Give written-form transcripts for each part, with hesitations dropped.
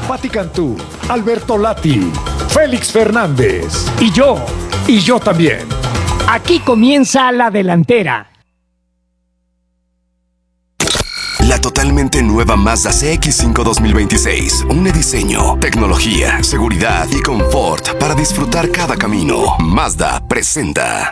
Pati Cantú, Alberto Lati, Félix Fernández y yo también. Aquí comienza La Delantera. La totalmente nueva Mazda CX-5 2026. Un diseño, tecnología, seguridad y confort para disfrutar cada camino. Mazda presenta.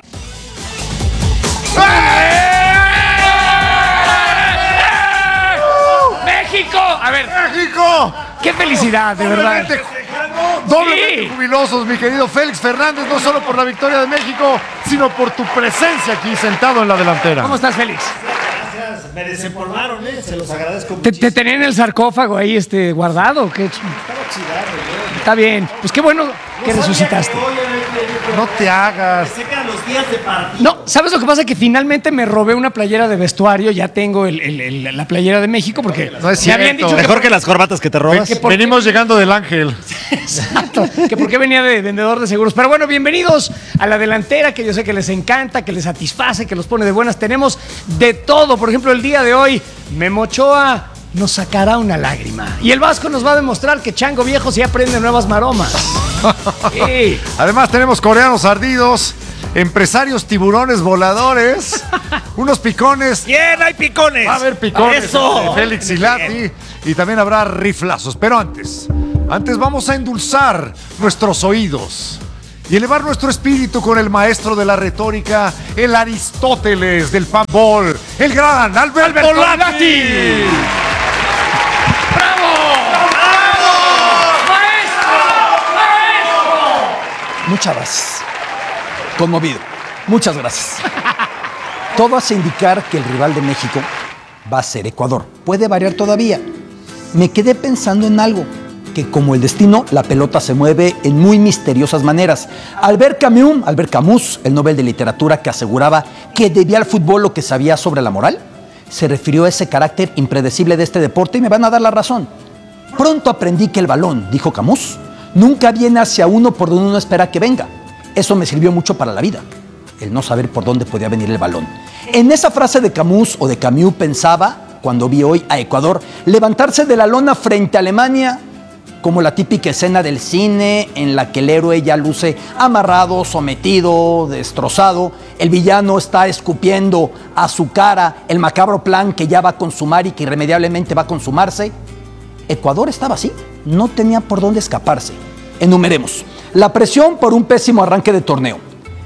¡México! A ver, ¡México! qué felicidad, de verdad. Doblemente jubilosos, mi querido Félix Fernández, no solo por la victoria de México, sino por tu presencia aquí sentado en la delantera. ¿Cómo estás, Félix? Gracias, me desempolvaron, se los agradezco ¿Te muchísimo. tenía en el sarcófago ahí guardado? ¿Qué? Estaba oxidado, yo. Está bien. Pues qué bueno que No sabía resucitaste. que hoy era el médico. No te hagas. Pensé que eran los días de partido. No, ¿sabes lo que pasa? Que finalmente me robé una playera de vestuario. Ya tengo la playera de México porque No es me habían cierto. dicho Mejor que las corbatas que te robas. que por- Venimos llegando del Ángel. Exacto, que por qué venía de vendedor de seguros. Pero bueno, bienvenidos a La Delantera, que yo sé que les encanta, que les satisface, que los pone de buenas. Tenemos de todo. Por ejemplo, el día de hoy, Memo Ochoa nos sacará una lágrima. Y el Vasco nos va a demostrar que Chango Viejo sí aprende nuevas maromas. Sí. Además tenemos coreanos ardidos, empresarios tiburones voladores, unos picones. ¡Bien, hay picones! Va a haber picones. ¡Eso! Félix y Lati. Y también habrá riflazos. Pero antes vamos a endulzar nuestros oídos y elevar nuestro espíritu con el maestro de la retórica, el Aristóteles del panball, el gran Alberto Lati. Muchas gracias. Conmovido. Muchas gracias. Todo hace indicar que el rival de México va a ser Ecuador. Puede variar todavía. Me quedé pensando en algo, que como el destino, la pelota se mueve en muy misteriosas maneras. Albert Camus, el Nobel de Literatura que aseguraba que debía al fútbol lo que sabía sobre la moral, se refirió a ese carácter impredecible de este deporte y me van a dar la razón. Pronto aprendí que el balón, dijo Camus, nunca viene hacia uno por donde uno espera que venga. Eso me sirvió mucho para la vida, el no saber por dónde podía venir el balón. En esa frase de Camus o de Camus pensaba, cuando vi hoy a Ecuador levantarse de la lona frente a Alemania, como la típica escena del cine en la que el héroe ya luce amarrado, sometido, destrozado, el villano está escupiendo a su cara el macabro plan que ya va a consumar y que irremediablemente va a consumarse. Ecuador estaba así, no tenía por dónde escaparse. Enumeremos. La presión por un pésimo arranque de torneo.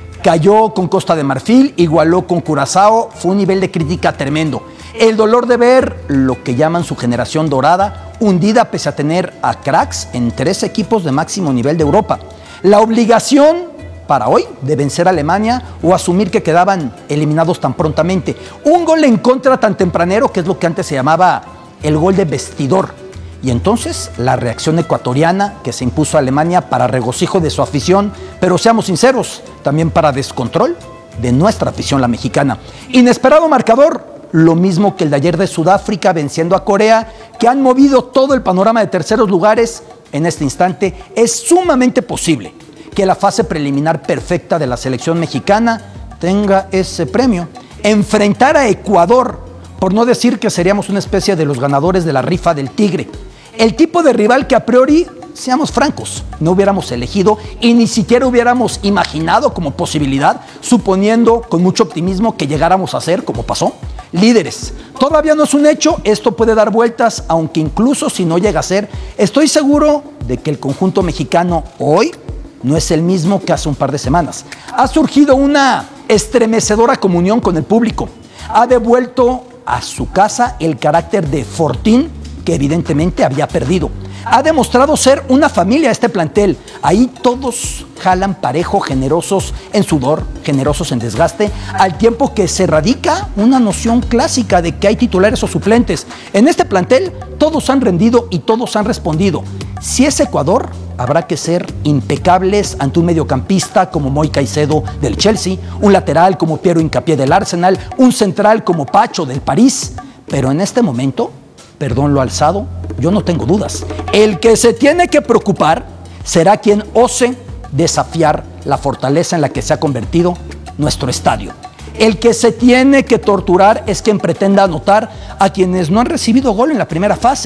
Cayó con Costa de Marfil, igualó con Curazao, fue un nivel de crítica tremendo. El dolor de ver lo que llaman su generación dorada, hundida pese a tener a cracks en 3 equipos de máximo nivel de Europa. La obligación para hoy de vencer a Alemania o asumir que quedaban eliminados tan prontamente. Un gol en contra tan tempranero, que es lo que antes se llamaba el gol de vestidor. Y entonces la reacción ecuatoriana que se impuso a Alemania para regocijo de su afición, pero seamos sinceros, también para descontrol de nuestra afición, la mexicana. Inesperado marcador, lo mismo que el de ayer de Sudáfrica venciendo a Corea, que han movido todo el panorama de terceros lugares. En este instante es sumamente posible que la fase preliminar perfecta de la selección mexicana tenga ese premio. Enfrentar a Ecuador, por no decir que seríamos una especie de los ganadores de la rifa del tigre. El tipo de rival que a priori, seamos francos, no hubiéramos elegido y ni siquiera hubiéramos imaginado como posibilidad, suponiendo con mucho optimismo que llegáramos a ser, como pasó, líderes. Todavía no es un hecho, esto puede dar vueltas, aunque incluso si no llega a ser, estoy seguro de que el conjunto mexicano hoy no es el mismo que hace un par de semanas. Ha surgido una estremecedora comunión con el público. Ha devuelto a su casa el carácter de fortín que evidentemente había perdido. Ha demostrado ser una familia este plantel. Ahí todos jalan parejo, generosos en sudor, generosos en desgaste, al tiempo que se radica una noción clásica de que hay titulares o suplentes. En este plantel todos han rendido y todos han respondido. Si es Ecuador, habrá que ser impecables ante un mediocampista como Moy Caicedo del Chelsea, un lateral como Piero Hincapié del Arsenal, un central como Pacho del París. Pero en este momento, perdón lo alzado, yo no tengo dudas. El que se tiene que preocupar será quien ose desafiar la fortaleza en la que se ha convertido nuestro estadio. El que se tiene que torturar es quien pretenda anotar a quienes no han recibido gol en la primera fase.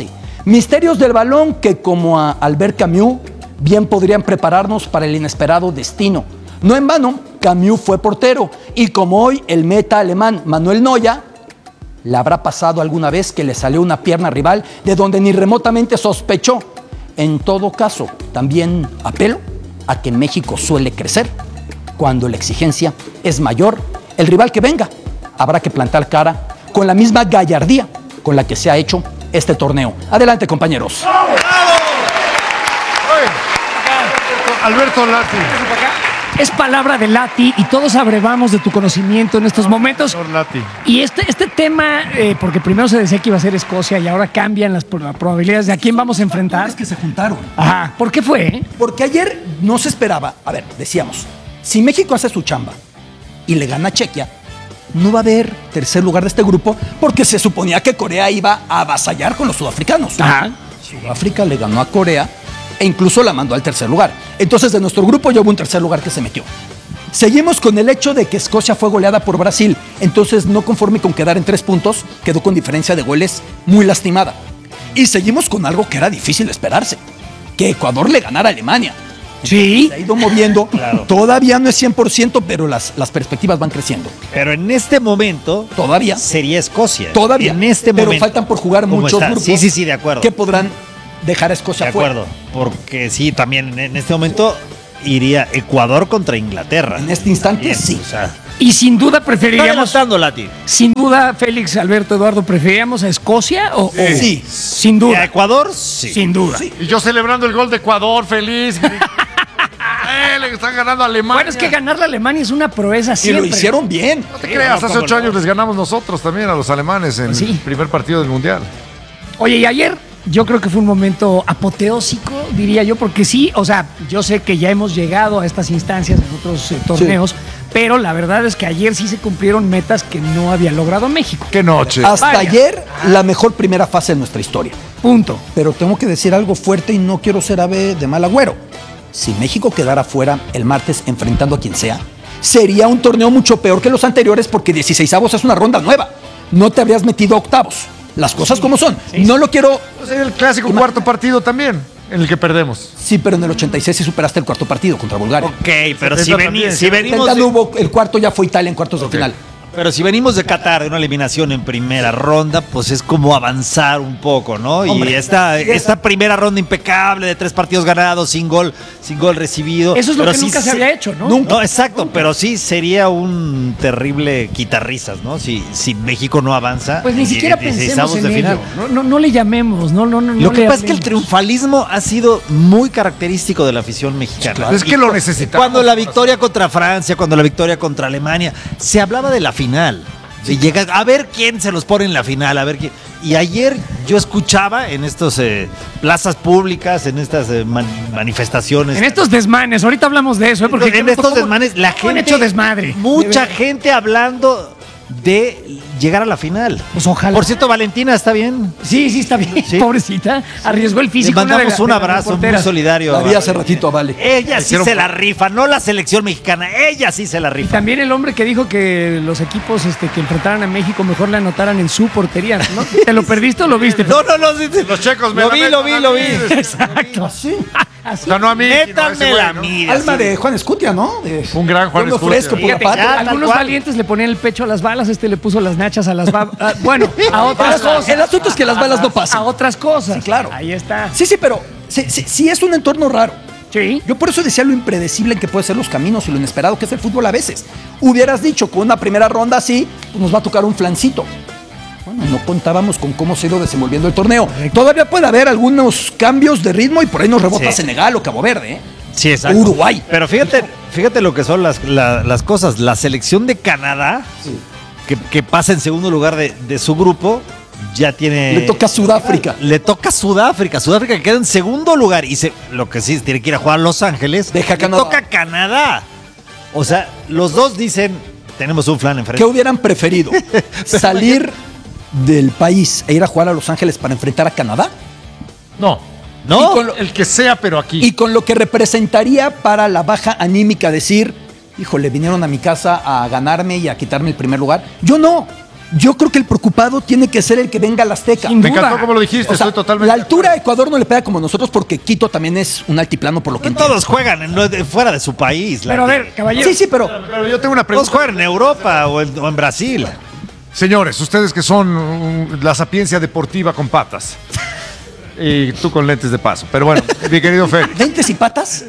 Misterios del balón que, como a Albert Camus, bien podrían prepararnos para el inesperado destino. No en vano, Camus fue portero, y como hoy el meta alemán Manuel Neuer, ¿le habrá pasado alguna vez que le salió una pierna rival de donde ni remotamente sospechó? En todo caso, también apelo a que México suele crecer. Cuando la exigencia es mayor, el rival que venga habrá que plantar cara con la misma gallardía con la que se ha hecho este torneo. Adelante, compañeros. Alberto Lati. Es palabra de Lati y todos abrevamos de tu conocimiento en estos momentos. Señor Lati. Y este tema, porque primero se decía que iba a ser Escocia y ahora cambian las probabilidades de a quién vamos a enfrentar. Es que se juntaron. Ajá. ¿Por qué fue? Porque ayer no se esperaba. A ver, decíamos, si México hace su chamba y le gana a Chequia, no va a haber tercer lugar de este grupo porque se suponía que Corea iba a avasallar con los sudafricanos. Ajá. Sudáfrica le ganó a Corea e incluso la mandó al tercer lugar. Entonces, de nuestro grupo ya hubo un tercer lugar que se metió. Seguimos con el hecho de que Escocia fue goleada por Brasil. Entonces, no conforme con quedar en 3 puntos, quedó con diferencia de goles muy lastimada. Y seguimos con algo que era difícil de esperarse, que Ecuador le ganara a Alemania. Sí. Se ha ido moviendo. Todavía no es 100%, pero las perspectivas van creciendo. Pero en este momento Todavía. sería Escocia. Todavía. En este pero momento. faltan por jugar ¿Cómo muchos está? grupos. Sí, de acuerdo. Que podrán dejar a Escocia De fuera. acuerdo. Porque sí, también en este momento iría Ecuador contra Inglaterra. En este instante, Bien, sí. O sea, Y sin duda está preferiríamos. adelantando, Lati. Sin duda, Félix, Alberto, Eduardo, ¿preferiríamos a Escocia o? Sí. Sin ¿Y a duda. Ecuador? Sí. Sin duda. Y yo celebrando el gol de Ecuador, feliz. Le están ganando a Alemania. Bueno, es que ganar la Alemania es una proeza Y siempre. lo hicieron bien. No te creas, hace 8 años les ganamos nosotros también a los alemanes en Sí. el primer partido del Mundial. Oye, y ayer yo creo que fue un momento apoteósico, diría yo, porque sí, o sea, yo sé que ya hemos llegado a estas instancias en otros torneos, pero la verdad es que ayer sí se cumplieron metas que no había logrado México. ¡Qué noche! Hasta Vaya. ayer, la mejor primera fase de nuestra historia. Punto. Pero tengo que decir algo fuerte y no quiero ser ave de mal agüero. Si México quedara fuera el martes enfrentando a quien sea, sería un torneo mucho peor que los anteriores porque 16avos es una ronda nueva. No te habrías metido a octavos. Las cosas como son. No lo quiero... Pues el clásico cuarto partido también, en el que perdemos. Sí, pero en el 86 sí superaste el cuarto partido contra Bulgaria. Ok, pero Esta si también. venimos. Ya no hubo- el cuarto ya fue Italia en cuartos de final. Pero si venimos de Qatar de una eliminación en primera ronda, pues es como avanzar un poco, ¿no? Hombre, Y esta primera ronda impecable de 3 partidos ganados, sin gol recibido. Eso es lo Pero que sí nunca se había hecho, ¿no? No, exacto, pero sí sería un terrible quitarrisas, ¿no? Si México no avanza. Pues ni en siquiera 16avos pensemos en de final. ello. No le llamemos, no Lo que le pasa es que el hablemos. triunfalismo ha sido muy característico de la afición mexicana. Claro. Es que lo necesitamos. Cuando la victoria contra Francia, cuando la victoria contra Alemania, se hablaba de la final. De llegar, a ver quién se los pone en la final, a ver quién. Y ayer yo escuchaba en estas plazas públicas, en estas manifestaciones. En estos desmanes, ahorita hablamos de eso, ¿eh? Porque en estos desmanes, la han gente. hecho desmadre. Mucha gente hablando de llegar a la final. Pues ojalá. Por cierto, Valentina, ¿está bien? Sí, está bien, Sí. pobrecita. Arriesgó el Le físico. mandamos un una de las abrazo muy reporteras. solidario. La vi hace ratito a Vale. Ella sí se la rifa, no la selección mexicana, ella sí se la Y rifa. también el hombre que dijo que los equipos que enfrentaran a México mejor le anotaran en su portería, ¿no? ¿Te lo perdiste o lo viste? No, sí, sí. Los checos me Lo la vi, meten lo vi, a lo mí. vi. Exacto. Sí. Así. O sea, no a mí, sino a ese Métanme güey, la ¿no? mía. Alma de Juan Escutia, ¿no? Un gran Juan Yo me Escutia. ofrezco por la Fíjate, patria. ya, tal algunos cual. valientes le ponían el pecho a las balas, le puso las nachas a las balas. Bueno, a otras cosas. El asunto es que las balas no pasan. A otras cosas. Sí, claro. Ahí está. Sí, pero sí es un entorno raro. Sí. Yo por eso decía lo impredecible que puede ser los caminos y lo inesperado que es el fútbol a veces. Hubieras dicho con una primera ronda así, pues nos va a tocar un flancito. Bueno, no contábamos con cómo se ha ido desenvolviendo el torneo. Todavía puede haber algunos cambios de ritmo y por ahí nos rebota Sí. Senegal o Cabo Verde, ¿eh? Sí, exacto. Uruguay. Pero fíjate lo que son las cosas. La selección de Canadá, que pasa en segundo lugar de su grupo, ya tiene. Le toca a Sudáfrica. Le toca a Sudáfrica. Sudáfrica queda en segundo lugar. Y lo que sí, tiene que ir a jugar a Los Ángeles. Deja Le Canadá. toca a Canadá. O sea, los dos dicen, tenemos un flan enfrente. ¿Qué hubieran preferido? ¿Salir del país e ir a jugar a Los Ángeles para enfrentar a Canadá? No. ¿No? Y con lo- El que sea, pero aquí. Y con lo que representaría para la baja anímica decir, híjole, vinieron a mi casa a ganarme y a quitarme el primer lugar. Yo no. Yo creo que el preocupado tiene que ser el que venga al Azteca. Sin Me duda. encantó como lo dijiste, O sea, estoy totalmente. la altura a Ecuador no le pega como nosotros porque Quito también es un altiplano por lo que entiendo. Todos juegan fuera de su país. Pero a ver, caballero. Sí, pero Pero yo tengo una Todos pregunta. juegan en Europa o en Brasil. Señores, ustedes que son la sapiencia deportiva con patas. Y tú con lentes de paso. Pero bueno, mi querido Félix, lentes y patas.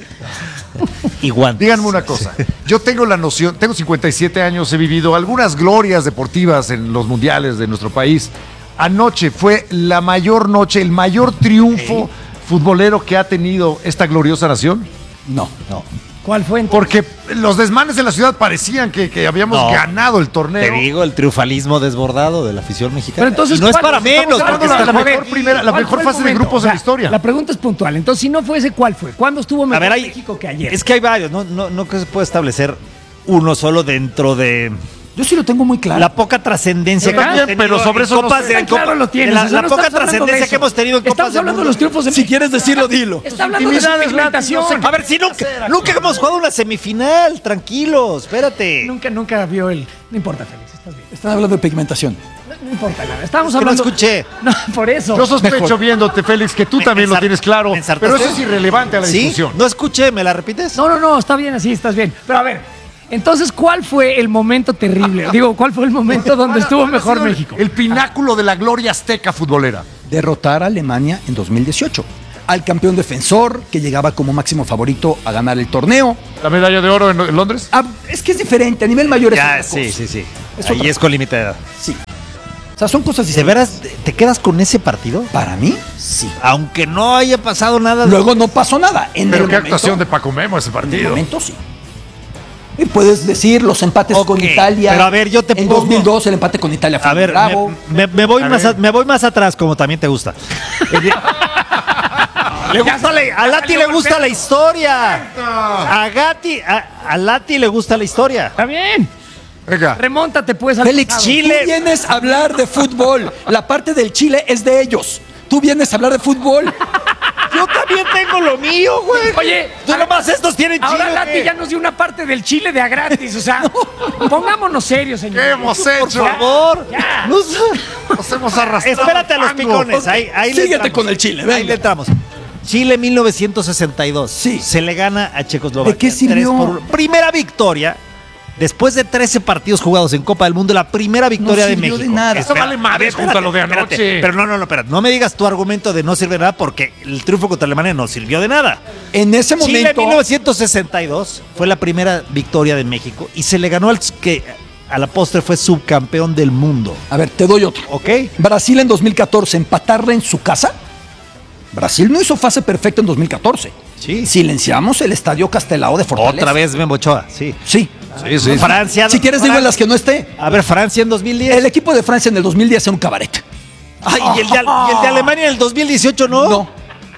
Y guantes. díganme una cosa. Yo tengo la noción, tengo 57 años, he vivido algunas glorias deportivas en los mundiales de nuestro país. Anoche fue la mayor noche, el mayor triunfo futbolero que ha tenido esta gloriosa nación. No. ¿Cuál fue entonces? Porque los desmanes en la ciudad parecían que habíamos No. ganado el torneo. Te digo, el triunfalismo desbordado de la afición mexicana. Pero entonces, Y no es ¿cuál- para estamos menos. hablando porque de está- la a ver, mejor primera- la ¿cuál mejor fue el fase de momento? grupos en la historia. La pregunta es puntual. Entonces, si no fue ese, ¿cuál fue? ¿Cuándo estuvo mejor A ver, hay, México que ayer? es que hay varios. No que se puede establecer uno solo dentro de Yo sí lo tengo muy claro. la poca trascendencia Yo que también, hemos tenido pero sobre en eso no copas sé. de Tan claro lo tienes. la, o sea, la no poca estamos hablando de trascendencia eso. que hemos tenido en copas Estamos del hablando de mundo. los triunfos de Si quieres decirlo, dilo. Está hablando de su Intimidades, Lati, pigmentación. no sé qué- A ver, si nunca hemos jugado una semifinal, tranquilos, espérate. Nunca vio el... No importa, Félix, estás bien. Están hablando de pigmentación. No importa nada. Estamos Es que no hablando... escuché. No, por eso. Yo sospecho Mejor. viéndote, Félix, que tú también lo tienes claro. ¿Me ensartaste? Pero eso es irrelevante a la ¿Sí? discusión. No escuché, ¿me la repites? No, está bien así, estás bien. Pero a ver, entonces, ¿cuál fue el momento terrible? Digo, ¿cuál fue el momento donde estuvo mejor México? El pináculo de la gloria azteca futbolera. Derrotar a Alemania en 2018. Al campeón defensor, que llegaba como máximo favorito a ganar el torneo. La medalla de oro en Londres. Ah, es que es diferente, a nivel mayor es Ya, otra sí, cosa. sí. Es Ahí otra es con límite de edad. Sí. O sea, son cosas ¿De distintas. veras te quedas con ese partido? Para mí, sí. Aunque no haya pasado nada. Luego no pasó nada. En Pero el qué momento- actuación de Paco Memo ese En el partido. momento sí. Y puedes decir los empates Ok, con Italia. pero a ver, yo te En pongo- 2002 el empate con Italia fue A ver, bravo. me voy más atrás, como también te gusta. A Lati le gusta la historia. A Lati le gusta la historia. Está bien. Venga. Remóntate pues al Félix, pasado. Chile. tú vienes a hablar de fútbol. La parte del Chile es de ellos. Tú vienes a hablar de fútbol. Yo también tengo lo mío, güey. Oye, tú nomás estos tienen Chile. ahora ¿o Lati qué? ya nos dio una parte del Chile de a gratis. O sea, pongámonos serios, señor. ¿Qué hemos Por hecho? favor. Ya. No sé. Nos hemos arrastrado. Espérate a los fango. picones. Ahí le Síguete entramos. con el Chile, Ahí venga. le entramos. Chile 1962. Sí. Se le gana a Checoslovaquia. ¿De qué sirvió? 3-1. Primera victoria. Después de 13 partidos jugados en Copa del Mundo, la primera victoria de sirvió México. de nada. Eso vale madres espérate, junto a lo de espérate. anoche. Pero no, espérate. No me digas tu argumento de no sirve de nada porque el triunfo contra Alemania no sirvió de nada. En ese Chile momento. 1962 fue la primera victoria de México y se le ganó al que a la postre fue subcampeón del mundo. A ver, te doy otro. ¿Ok? Brasil en 2014, empatarla en su casa. Brasil no hizo fase perfecta en 2014. Sí. Silenciamos el estadio Castelao de Fortaleza. Otra vez Memo Ochoa, sí. Sí. Sí. Francia. Si quieres, digo en las que no esté. A ver, Francia en 2010. El equipo de Francia en el 2010 era un cabaret. Ay, y el de Alemania en el 2018 no. No.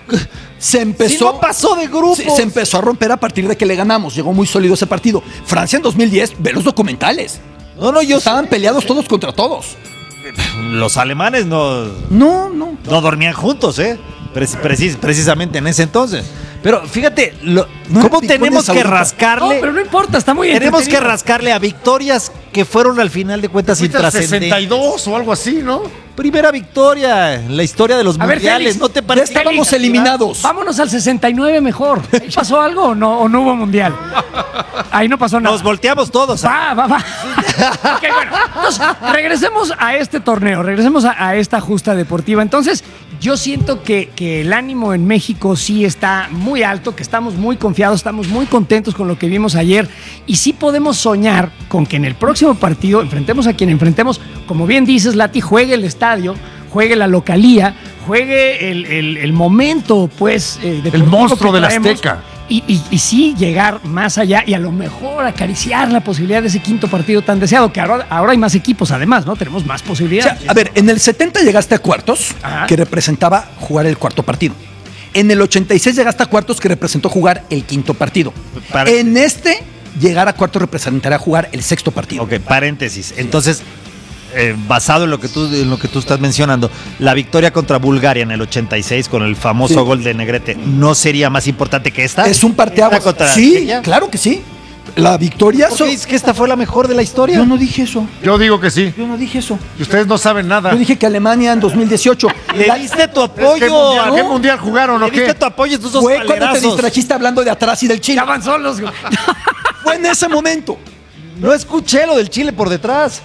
Se empezó. Si no pasó de grupo. Sí, se empezó a romper a partir de que le ganamos. Llegó muy sólido ese partido. Francia en 2010, ve los documentales. No, yo Estaban peleados todos contra todos. Los alemanes no No. dormían juntos, ¿eh? Precisamente en ese entonces. Pero fíjate, No ¿cómo era tenemos picones que ahorita. No, rascarle? pero no importa, está muy Tenemos que entretenido. rascarle a victorias que fueron al final de cuentas Fuiste al intrascendentes. 62 o algo así, ¿no? Primera victoria en la historia de los A ver, mundiales. Félix, ¿No te Ya parece? estábamos eliminados. Vámonos al 69 mejor. ¿Ahí pasó algo o no hubo mundial? Ahí no pasó nada. Nos volteamos todos. Va. Ok, bueno. Entonces, regresemos a este torneo, regresemos a esta justa deportiva. Entonces, yo siento que el ánimo en México sí está muy alto, que estamos muy confiados, estamos muy contentos con lo que vimos ayer y sí podemos soñar con que en el próximo partido enfrentemos a quien enfrentemos, como bien dices, Lati, juegue el estadio, juegue la localía, juegue el momento, pues, deportivo monstruo que del traemos. Azteca. Y sí llegar más allá y a lo mejor acariciar la posibilidad de ese quinto partido tan deseado, que ahora hay más equipos además, ¿no? Tenemos más O sea, posibilidades. a ver, en el 70 llegaste a cuartos, Ajá. que representaba jugar el cuarto partido. En el 86 llegaste a cuartos, que representó jugar el quinto partido. En este, llegar a cuartos representaría jugar el sexto partido. Ok, paréntesis. Entonces, basado en lo que tú estás mencionando, la victoria contra Bulgaria en el 86 con el famoso Sí. gol de Negrete, ¿no sería más importante que esta? Es un parteaguas. ¿Esta contra Sí, Chequia? claro que sí. La victoria... ¿Por qué dices que esta fue la mejor de la historia? Yo no dije eso. Yo digo que sí. Yo no dije eso. Y ustedes no saben nada. Yo dije que Alemania en 2018... Le diste tu apoyo. ¿Qué mundial jugaron o Le diste qué? tu apoyo estos dos Fue cuando te palerazos. distrajiste hablando de atrás y del Chile. Ya van solos. Fue en ese momento. No escuché lo del Chile por detrás.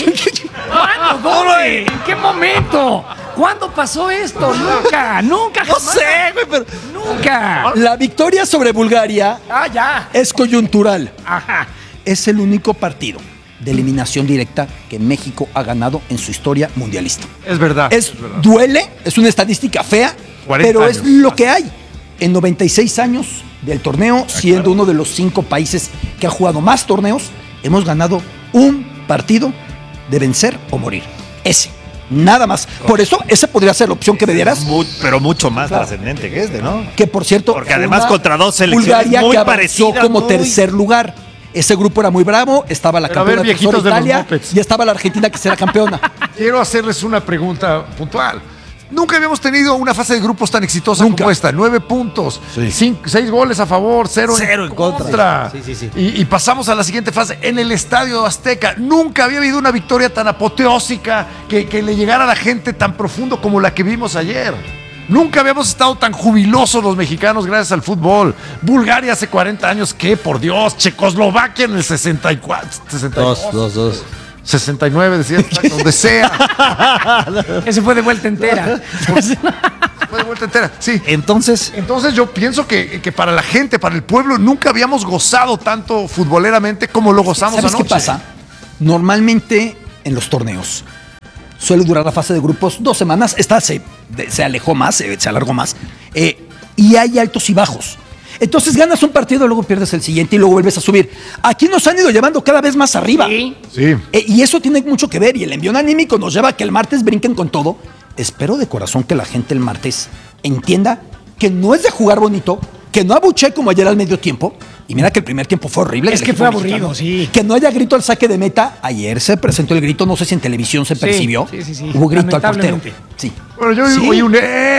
¿Cuándo? ¿Dónde? ¿En qué momento? ¿Cuándo pasó esto? Nunca, nunca, No jamás. sé, güey, pero... Nunca. La victoria sobre Bulgaria Ya. es coyuntural. Ajá. Es el único partido de eliminación directa que México ha ganado en su historia mundialista. Es verdad. verdad. Duele, es una estadística fea, 40 pero años. es lo que hay. En 96 años del torneo, siendo uno de los 5 países que ha jugado más torneos, hemos ganado un partido de vencer o morir. Ese. Nada más. Por eso, esa podría ser la opción que me dieras. Pero mucho más trascendente que este, ¿no? Que por cierto, Porque además una contra dos selecciones Bulgaria muy que avanzó parecidas, como muy- tercer lugar. Ese grupo era muy bravo, estaba la Pero a ver, campeona viejitos defensora de los Italia mopeds. y estaba la Argentina que será campeona. Quiero hacerles una pregunta puntual. Nunca habíamos tenido una fase de grupos tan exitosa Nunca. como esta. 9 puntos, 6 goles a favor, 0 en contra. Sí. Y pasamos a la siguiente fase en el Estadio Azteca. Nunca había habido una victoria tan apoteósica que le llegara a la gente tan profundo como la que vimos ayer. Nunca habíamos estado tan jubilosos los mexicanos gracias al fútbol. Bulgaria hace 40 años, ¿qué? Por Dios. Checoslovaquia en el 64. 62. Dos. 69, decía, donde sea. Ese fue de vuelta entera. Fue de vuelta entera. Sí. Entonces, Entonces yo pienso que para la gente, para el pueblo, nunca habíamos gozado tanto futboleramente como lo gozamos ¿Sabes anoche. qué pasa? Normalmente en los torneos suele durar la fase de grupos 2 semanas. Esta se alejó más, se alargó más. Y hay altos y bajos. Entonces ganas un partido, luego pierdes el siguiente y luego vuelves a subir. Aquí nos han ido llevando cada vez más arriba. Sí. Sí. Y eso tiene mucho que ver. Y el envión anímico nos lleva a que el martes brinquen con todo. Espero de corazón que la gente el martes entienda que no es de jugar bonito, que no abuché como ayer al medio tiempo. Y mira que el primer tiempo fue horrible. Es del que equipo fue aburrido, mexicano. sí. Que no haya grito al saque de meta. Ayer se presentó el grito, no sé si en televisión se percibió. Sí. Hubo grito al portero. Lamentablemente. Sí. Bueno, yo Sí. oí un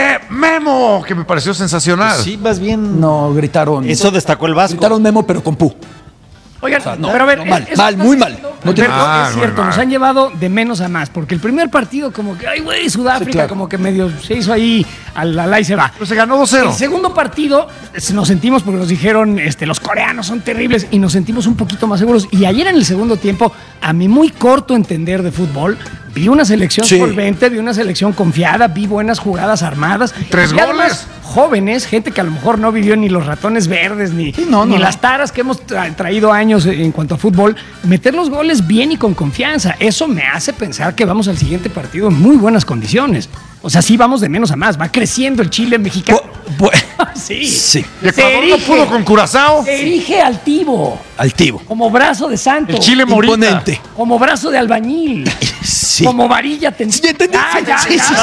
Memo que me pareció sensacional. sí, más bien... No, gritaron. Eso destacó el Vasco. Gritaron Memo, pero con pu. Oigan, no, pero a ver, no, mal, eso mal, está muy diciendo, mal. No tiene- Alberto, Ah, es muy cierto, mal. nos han llevado de menos a más, porque el primer partido como que, ay güey, Sudáfrica, Sí, claro. como que medio se hizo ahí, al ahí se va. Pero se ganó 2-0. El segundo partido nos sentimos, porque nos dijeron, los coreanos son terribles, y nos sentimos un poquito más seguros. Y ayer en el segundo tiempo, a mi muy corto entender de fútbol, vi una selección Sí. solvente, vi una selección confiada, vi buenas jugadas armadas. 3 Y además, goles. jóvenes, gente que a lo mejor no vivió ni los ratones verdes, ni, Sí, no, ni no, las no. taras que hemos traído años en cuanto a fútbol, meter los goles bien y con confianza. Eso me hace pensar que vamos al siguiente partido en muy buenas condiciones. O sea, sí vamos de menos a más, va creciendo el Chile mexicano. Sí. Sí. Y Ecuador no pudo con Curazao. Se erige altivo, Altivo. como brazo de santo, El Chile Morita. Imponente. como brazo de albañil, Sí. como varilla tendida. Sí, entendí. Ya, Sí, sí, sí.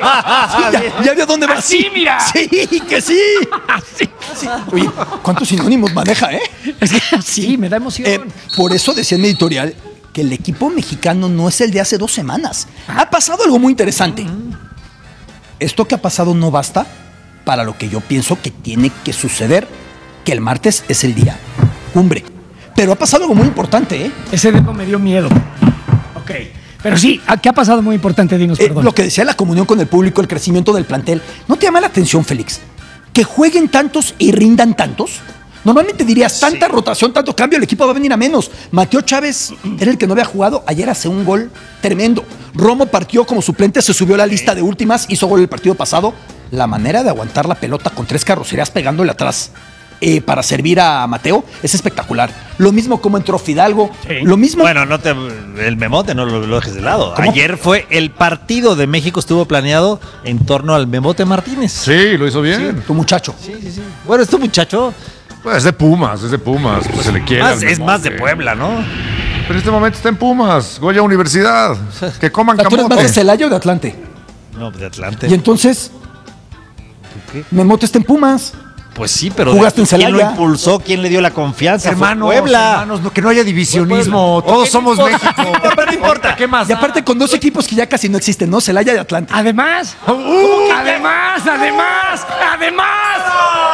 Ya vio dónde va. Así, mira. Sí, que sí. Así. Sí. Oye, ¿cuántos sinónimos maneja, eh? Es que sí, me da emoción. Por eso decía en mi editorial que el equipo mexicano no es el de hace 2 semanas. Ha pasado algo muy interesante. Esto que ha pasado no basta para lo que yo pienso que tiene que suceder, que el martes es el día cumbre. Pero ha pasado algo muy importante, ¿eh? Ese dedo me dio miedo. Ok. Pero sí, ¿qué ha pasado muy importante? Dinos, perdón. Lo que decía la comunión con el público, el crecimiento del plantel. ¿No te llama la atención, Félix? Que jueguen tantos y rindan tantos. Normalmente dirías, tanta rotación, tanto cambio, el equipo va a venir a menos. Mateo Chávez era el que no había jugado. Ayer hace un gol tremendo. Romo partió como suplente, se subió a la lista de últimas, hizo gol el partido pasado. La manera de aguantar la pelota con 3 carrocerías pegándole atrás para servir a Mateo es espectacular. Lo mismo como entró Fidalgo. Sí. Lo mismo. Bueno, el memote no lo dejes de lado. Ayer fue el partido de México, estuvo planeado en torno al Memote Martínez. Sí, lo hizo bien. Tu muchacho. Bueno, este muchacho Pues es de Pumas. Pues se le quiere. es más de Puebla, ¿no? Pero en este momento está en Pumas, Goya Universidad. Que coman ¿Tú eres más de camote. Celaya o de Atlante? No, de Atlante. Y entonces, ¿Qué? Memote está en Pumas. Pues sí, pero ¿Jugaste en ¿quién lo Celaya? impulsó? ¿Quién le dio la confianza? Fue Hermanos, Puebla. hermanos, no, que no haya divisionismo. Fue Puebla. Todos ¿Qué somos importa? México. No importa. ¿Qué más? Y aparte con 2 equipos que ya casi no existen, ¿no? Celaya y Atlante. Además, además. ¿Cómo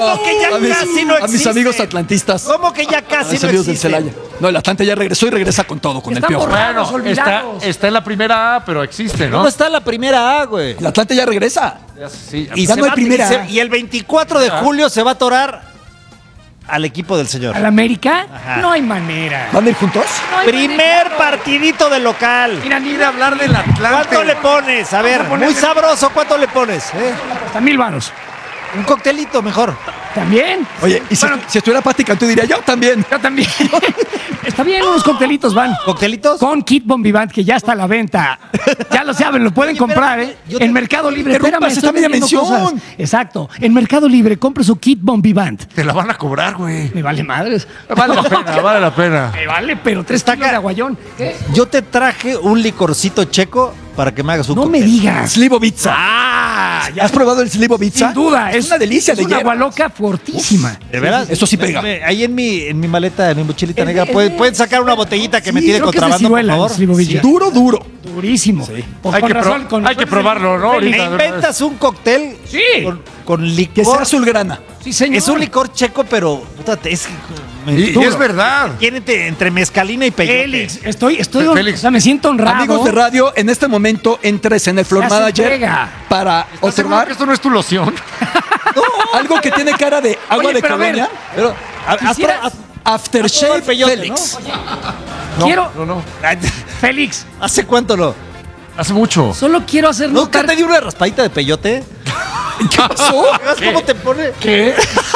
¿Cómo que ya casi no A mis existe? amigos atlantistas. ¿Cómo que ya A casi mis no amigos del existe? Celaya. No, el Atlante ya regresó y regresa con todo, con el Están Piojo. borrados, Bueno, está, olvidados. está en la primera A, pero existe, ¿no? ¿Dónde está la primera A, güey? El Atlante ya regresa. Sí, Y, Ya no hay primera. y el 24 de julio se va a atorar al equipo del señor. ¿Al América? Ajá. No hay manera. ¿Van a ir juntos? No hay Primer manera. partidito del local. Mira, ni de hablar del Atlante. ¿Cuánto le pones? A ver, Vamos a ponerle- muy sabroso, ¿cuánto le pones? Hasta 1,000 varos. Un coctelito mejor. ¿También? Oye, y si, Bueno, si estuviera Pati Cantú, diría yo también. yo también. Está bien, unos coctelitos van. ¿Coctelitos? Con Kit Bombivant, que ya está a la venta. Ya lo saben, lo pueden comprar, ¿eh? yo te- En Mercado Libre. interrumpas Espérame, esta estoy media vendiendo mención. cosas. Exacto. En Mercado Libre, compre su Kit Bombivant. Te la van a cobrar, güey. Me vale madres. Vale la pena, vale la pena. Me vale, pero 3 kilos de aguayón. ¿Qué? Yo te traje un licorcito checo para que me hagas un No cóctel. me digas. Slivovica. Ah, ya. ¿Has probado el Slivovica? Sin duda. Es una delicia es de una hierba. agua loca fortísima. ¿De veras? Eso sí pega. Ahí en mi maleta, en mi mochilita El- negra, el- pueden sacar una botellita que me Sí, tiene creo que es de contrabando, por ciruela, favor. el Slivovica. Duro, duro. Durísimo. Pues Hay con que razón, con hay que razón probarlo, ¿no? Félix. Me Ahorita, inventas un cóctel Sí. con Que licor. sea azulgrana. Sí, señor. Es un licor checo, pero puta, es Y es verdad. tiene entre mezcalina y peyote. Félix, estoy, Félix. o sea, me siento honrado. Amigos de radio, en este momento entres en el Floor Ya se Manager pega. para ¿Estás seguro observar que esto no es tu loción? algo que tiene cara de agua Oye, de pero a ver, colonia. Pero, Quisiera- Aftershave el peyote, Félix. No, Quiero- no. Félix, ¿Hace cuánto no? Hace mucho. solo quiero hacer ¿Nunca notar... te dio una raspadita de peyote? ¿Qué pasó? ¿Ves cómo te pone? ¿Qué?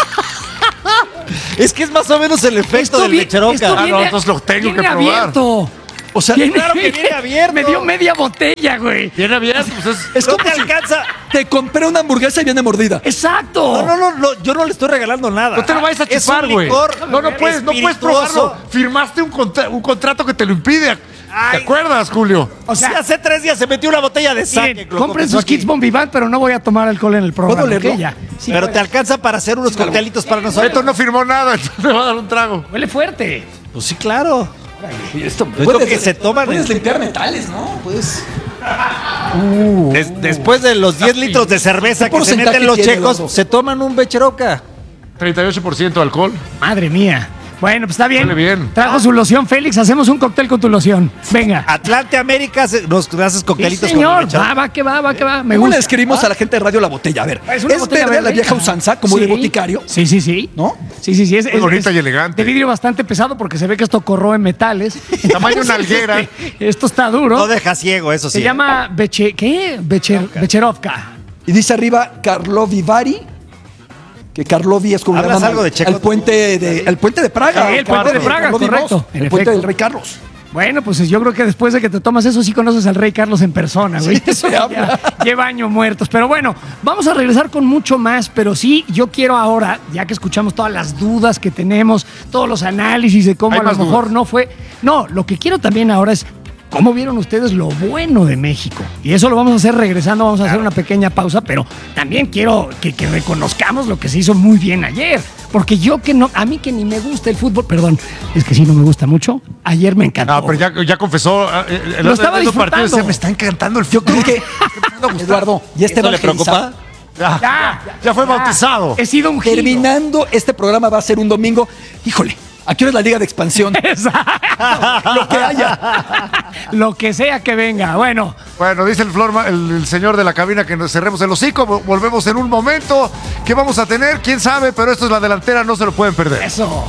Es que es más o menos el efecto del lecheroca. esto Ah, viene- no, entonces lo tengo viene que probar. abierto. O sea, claro que viene abierto. Me dio media botella, güey. Viene abierto, pues es... es No como te si alcanza. te compré una hamburguesa y viene mordida. Exacto. No, yo no le estoy regalando nada. No te lo vayas a Es chupar, un güey. licor No puedes espirituoso. probarlo. Firmaste un contrato que te lo impide. Ay. ¿Te acuerdas, Julio? O sea, Sí, hace 3 días se metió una botella de sake. miren, compren sus kits Bombivant, pero no voy a tomar alcohol en el programa. ¿Puedo leerlo? ¿ok? Ya. Sí, Pero puede. te alcanza para hacer unos coctelitos para nosotros. Beto no firmó nada, entonces le va a dar un trago. Huele fuerte. Pues sí, claro. Esto Es lo que se toman Puedes en- limpiar metales, ¿no? Puedes. Después de los 10 litros de cerveza ¿Qué que se porcentaje meten los tiene, checos, Eduardo? se toman un becheroca. 38% de alcohol. Madre mía. Bueno, pues está bien. Huele bien. Trajo su loción, Félix. Hacemos un cóctel con tu loción. Venga. Atlante América nos haces Sí, coctelitos señor. con becheroca. Va, que va. Me ¿Cómo le gusta. escribimos a la gente de radio la botella? A ver, Es una es botella verde a la verde. vieja usanza, como de Sí. boticario. Sí. ¿No? Sí. Es bonita y elegante. De vidrio bastante pesado porque se ve que esto corroe metales. Tamaño nalguera. Esto está duro. No deja ciego, eso sí. Se llama Becherovka. Y dice arriba Karlovy Vary, que Karlovy es como ¿Hablas llaman algo de checo? el puente de Praga. Sí, el puente de Praga, Karlovy correcto. II, En el puente efecto. del rey Carlos. Bueno, pues yo creo que después de que te tomas eso, sí conoces al rey Carlos en persona, güey. Sí, eso Ya habla. lleva años muertos. Pero bueno, vamos a regresar con mucho más. Pero sí, yo quiero ahora, ya que escuchamos todas las dudas que tenemos, todos los análisis de cómo Hay a lo más mejor dudas. no fue. No, lo que quiero también ahora es cómo vieron ustedes lo bueno de México. Y eso lo vamos a hacer regresando, vamos a hacer una pequeña pausa, pero también quiero que reconozcamos lo que se hizo muy bien ayer. Porque yo que no, a mí que ni me gusta el fútbol, perdón, es que sí no me gusta mucho, ayer me encantó. No, pero ya confesó. Lo estaba disfrutando. Decía, me está encantando el Yo fútbol. creo que, Eduardo, ya está ¿Eso le preocupa? Ya fue bautizado. He sido un giro. Terminando este programa va a ser un domingo. Híjole, ¿a qué hora es la Liga de Expansión? Lo que haya. Lo que sea que venga. Bueno, Bueno, dice el señor de la cabina que nos cerremos el hocico. Volvemos en un momento. ¿Qué vamos a tener? ¿Quién sabe? Pero esto es La Delantera, no se lo pueden perder. eso.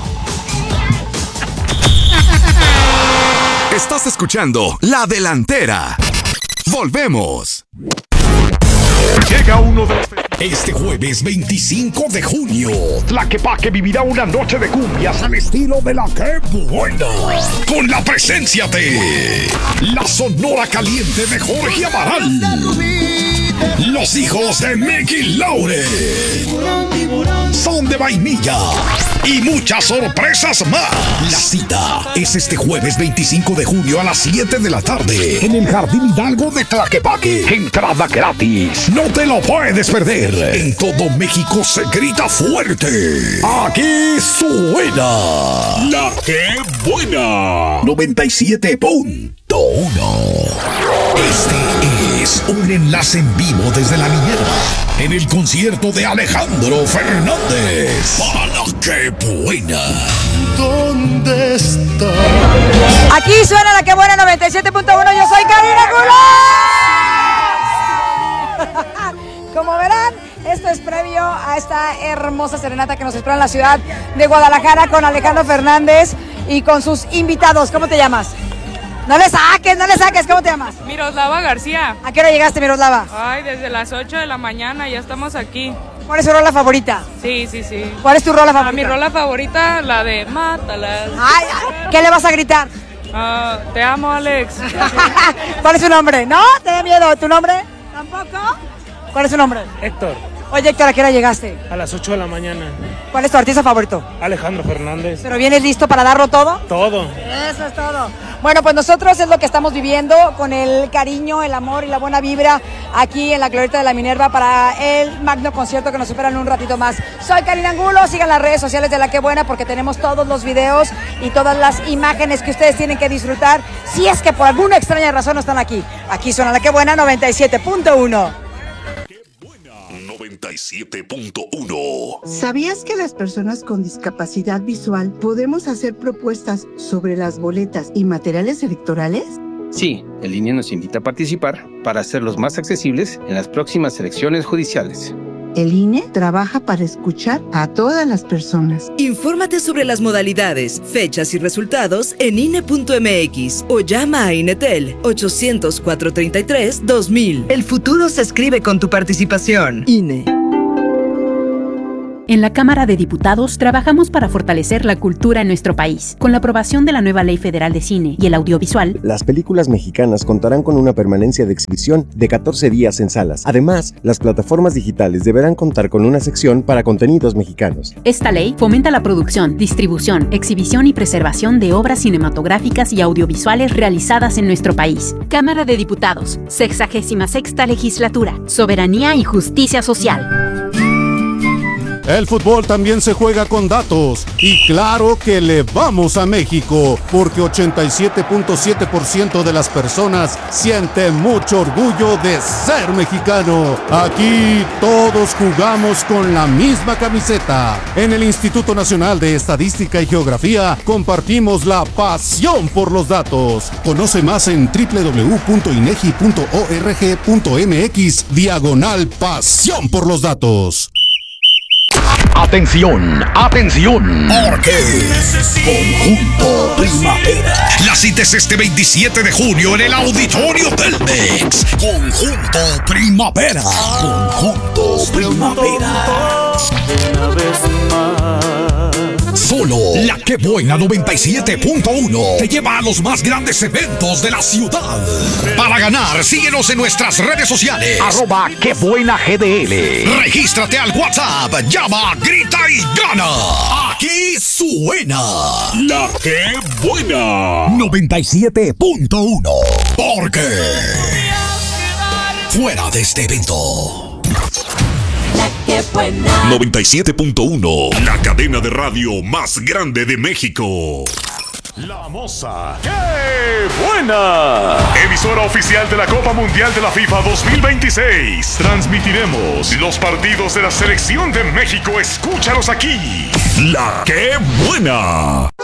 Estás escuchando La Delantera. Volvemos. Llega uno de los Este jueves 25 de junio, Tlaquepaque vivirá una noche de cumbias al estilo de la que buena, con la presencia de la Sonora Caliente de Jorge Amaral, los hijos de Mickey Laure, Son de Vainilla y muchas sorpresas más. La cita es este jueves 25 de junio a las 7 de la tarde en el Jardín Hidalgo de Tlaquepaque. entrada gratis. No te lo puedes perder. En todo México se grita fuerte. Aquí suena La Que Buena 97.1. Este Fernández. Un enlace en vivo desde la Minerva en el concierto de Alejandro Fernández. ¡Para la que buena! ¿Dónde está? Aquí suena la que buena 97.1. Yo soy Karina Gulón. Como verán, esto es previo a esta hermosa serenata que nos espera en la ciudad de Guadalajara con Alejandro Fernández y con sus invitados. ¿Cómo te llamas? No le saques, ¿cómo te llamas? Miroslava García. ¿A qué hora llegaste, Miroslava? Ay, desde las 8 de la mañana ya estamos aquí. ¿Cuál es tu rola favorita? Sí. ¿Cuál es tu rola favorita? Mi rola favorita, la de Mátalas. Ay, ¿qué le vas a gritar? Te amo, Alex. ¿Cuál es su nombre? ¿No? ¿Te da miedo? ¿Tu nombre? ¿Tampoco? ¿Cuál es su nombre? Héctor, Oye, Héctor, ¿a qué hora llegaste? a las 8 de la mañana. ¿Cuál es tu artista favorito? Alejandro Fernández. ¿Pero vienes listo para darlo todo? Todo. Eso es todo. Bueno, pues nosotros es lo que estamos viviendo con el cariño, el amor y la buena vibra aquí en la Glorieta de la Minerva para el magno concierto que nos espera en un ratito más. Soy Karina Angulo, sigan las redes sociales de La Que Buena porque tenemos todos los videos y todas las imágenes que ustedes tienen que disfrutar si es que por alguna extraña razón no están aquí. Aquí suena La Que Buena 97.1. 97.1. ¿Sabías que las personas con discapacidad visual podemos hacer propuestas sobre las boletas y materiales electorales? Sí, el INE nos invita a participar para hacerlos más accesibles en las próximas elecciones judiciales. El INE trabaja para escuchar a todas las personas. Infórmate sobre las modalidades, fechas y resultados en INE.mx o llama a INETEL 800-433-2000. El futuro se escribe con tu participación. INE. En la Cámara de Diputados trabajamos para fortalecer la cultura en nuestro país. Con la aprobación de la nueva Ley Federal de Cine y el Audiovisual, las películas mexicanas contarán con una permanencia de exhibición de 14 días en salas. Además, las plataformas digitales deberán contar con una sección para contenidos mexicanos. Esta ley fomenta la producción, distribución, exhibición y preservación de obras cinematográficas y audiovisuales realizadas en nuestro país. Cámara de Diputados, 66ª Legislatura, Soberanía y Justicia Social. El fútbol también se juega con datos y claro que le vamos a México porque 87.7% de las personas sienten mucho orgullo de ser mexicano. Aquí todos jugamos con la misma camiseta. En el Instituto Nacional de Estadística y Geografía compartimos la pasión por los datos. Conoce más en www.inegi.org.mx/pasión por los datos. Atención, porque Conjunto Primavera. La cita es este 27 de junio en el Auditorio Telmex. Conjunto Primavera. Conjunto Primavera. Una vez más. Solo La Que Buena 97.1 te lleva a los más grandes eventos de la ciudad. Para ganar, síguenos en nuestras redes sociales. @QueBuenaGDL. Regístrate al WhatsApp, llama, grita y gana. Aquí suena La Que Buena 97.1. Porque fuera de este evento. La Que Buena 97.1, la cadena de radio más grande de México. La Moza. ¡Qué buena! Emisora oficial de la Copa Mundial de la FIFA 2026. Transmitiremos los partidos de la Selección de México. Escúchalos aquí. La Que Buena.